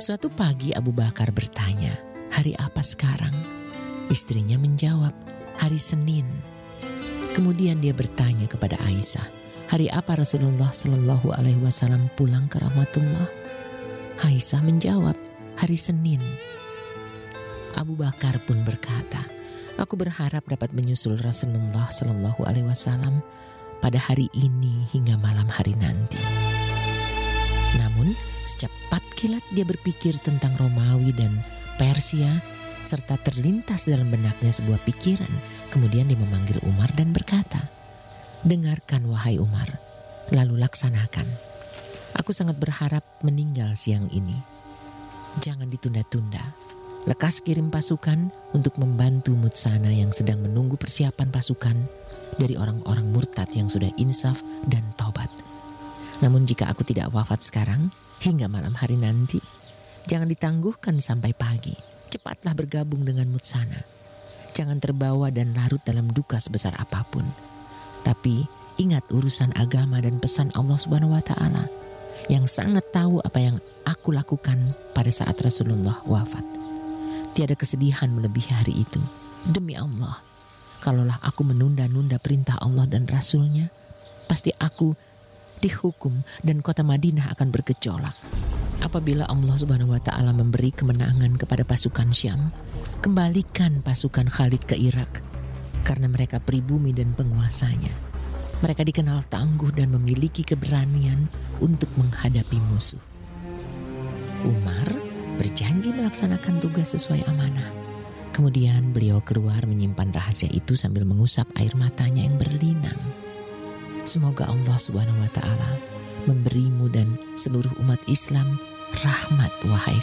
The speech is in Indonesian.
Suatu pagi Abu Bakar bertanya, "Hari apa sekarang?" Istrinya menjawab, "Hari Senin." Kemudian dia bertanya kepada Aisyah, "Hari apa Rasulullah Shallallahu Alaihi Wasallam pulang ke rahmatullah?" Aisyah menjawab, "Hari Senin." Abu Bakar pun berkata, "Aku berharap dapat menyusul Rasulullah Shallallahu Alaihi Wasallam pada hari ini hingga malam hari nanti." Namun secepat kilat dia berpikir tentang Romawi dan Persia, serta terlintas dalam benaknya sebuah pikiran. Kemudian dia memanggil Umar dan berkata, "Dengarkan wahai Umar, lalu laksanakan. Aku sangat berharap meninggal siang ini. Jangan ditunda-tunda. Lekas kirim pasukan untuk membantu Mutsana yang sedang menunggu persiapan pasukan dari orang-orang murtad yang sudah insaf dan taubat. Namun jika aku tidak wafat sekarang, hingga malam hari nanti, jangan ditangguhkan sampai pagi. Cepatlah bergabung dengan Mutsana. Jangan terbawa dan larut dalam duka sebesar apapun. Tapi ingat urusan agama dan pesan Allah Subhanahu wa Ta'ala yang sangat tahu apa yang aku lakukan pada saat Rasulullah wafat. Tiada kesedihan melebihi hari itu. Demi Allah, kalaulah aku menunda-nunda perintah Allah dan Rasulnya, pasti aku dihukum dan kota Madinah akan bergejolak. Apabila Allah Subhanahu wa Ta'ala memberi kemenangan kepada pasukan Syam, kembalikan pasukan Khalid ke Irak, karena mereka pribumi dan penguasanya. Mereka dikenal tangguh dan memiliki keberanian untuk menghadapi musuh." Umar berjanji melaksanakan tugas sesuai amanah. Kemudian beliau keluar menyimpan rahasia itu sambil mengusap air matanya yang berlinang. Semoga Allah Subhanahu wa Ta'ala memberimu dan seluruh umat Islam rahmat, wahai